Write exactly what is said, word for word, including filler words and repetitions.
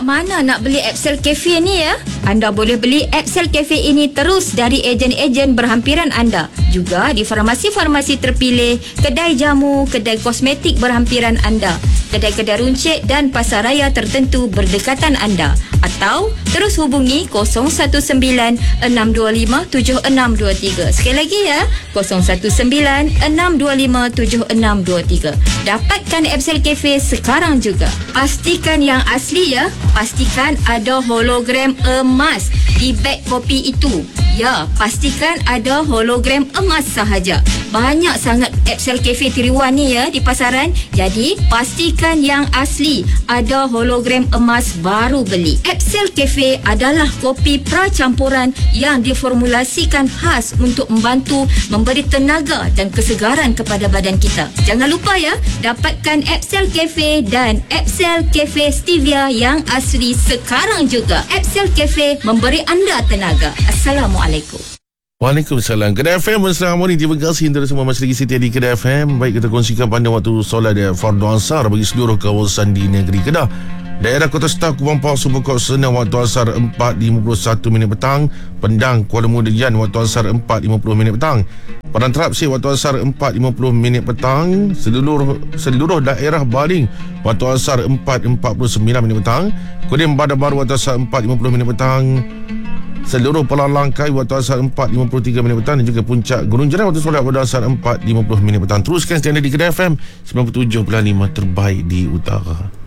mana nak beli Excel Cafe ni ya? Anda boleh beli Excel Cafe ini terus dari ejen-ejen berhampiran anda. Juga di farmasi-farmasi terpilih, kedai jamu, kedai kosmetik berhampiran anda, kedai-kedai runcit dan pasaraya tertentu berdekatan anda. Atau terus hubungi kosong satu sembilan enam dua lima tujuh enam dua tiga. Sekali lagi ya, kosong satu sembilan enam dua lima tujuh enam dua tiga. Dapatkan Excel Cafe sekarang juga. Pastikan yang asli ya. Pastikan ada hologram emas di beg kopi itu. Ya, pastikan ada hologram emas sahaja. Banyak sangat Excel Cafe tiruan ni ya di pasaran. Jadi, pastikan yang asli. Ada hologram emas baru beli. Excel Cafe adalah kopi pracampuran yang diformulasikan khas untuk membantu memberi tenaga dan kesegaran kepada badan kita. Jangan lupa ya, dapatkan Excel Cafe dan Excel Cafe Stevia yang asli sekarang juga. Excel Cafe memberi anda tenaga. Assalamualaikum. Waalaikumsalam. Kedai F M Selamat Morning. Terima kasih kepada semua masih lagi setia di Kedai F M. Baik, kita kongsikan pandangan waktu solat Fardu Asar bagi seluruh kawasan di negeri Kedah. Daerah Kota Star, Kubang Pau, Subukot, Senang waktu asar empat lima puluh satu minit petang. Pendang, Kuala Mudian waktu asar empat lima puluh minit petang. Padang Terapsir waktu asar empat lima puluh minit petang. Seluruh seluruh daerah Baling waktu asar empat empat puluh sembilan minit petang. Kemudian Bandar Baru waktu asar empat lima puluh minit petang. Seluruh Pulau Langkai waktu asar empat lima puluh tiga minit petang. Dan juga Puncak Gunung Jerai waktu solat pada asar empat lima puluh minit petang. Teruskan setia di Kedai F M sembilan puluh tujuh perpuluhan lima terbaik di utara.